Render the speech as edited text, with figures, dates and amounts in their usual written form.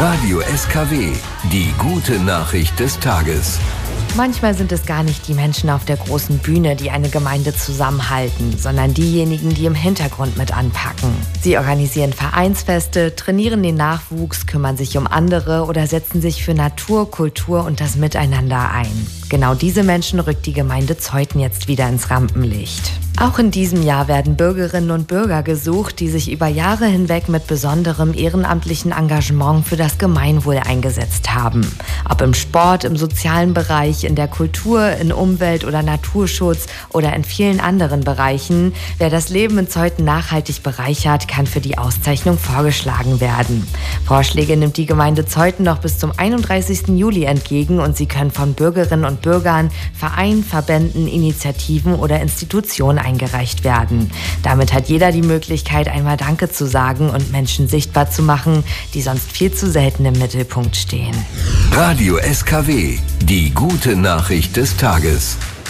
Radio SKW, die gute Nachricht des Tages. Manchmal sind es gar nicht die Menschen auf der großen Bühne, die eine Gemeinde zusammenhalten, sondern diejenigen, die im Hintergrund mit anpacken. Sie organisieren Vereinsfeste, trainieren den Nachwuchs, kümmern sich um andere oder setzen sich für Natur, Kultur und das Miteinander ein. Genau diese Menschen rückt die Gemeinde Zeuthen jetzt wieder ins Rampenlicht. Auch in diesem Jahr werden Bürgerinnen und Bürger gesucht, die sich über Jahre hinweg mit besonderem ehrenamtlichen Engagement für das Gemeinwohl eingesetzt haben. Ob im Sport, im sozialen Bereich, in der Kultur, in Umwelt- oder Naturschutz oder in vielen anderen Bereichen. Wer das Leben in Zeuthen nachhaltig bereichert, kann für die Auszeichnung vorgeschlagen werden. Vorschläge nimmt die Gemeinde Zeuthen noch bis zum 31. Juli entgegen und sie können von Bürgerinnen und Bürgern, Vereinen, Verbänden, Initiativen oder Institutionen eingereicht werden. Damit hat jeder die Möglichkeit, einmal Danke zu sagen und Menschen sichtbar zu machen, die sonst viel zu selten im Mittelpunkt stehen. Radio SKW, die gute Nachricht des Tages.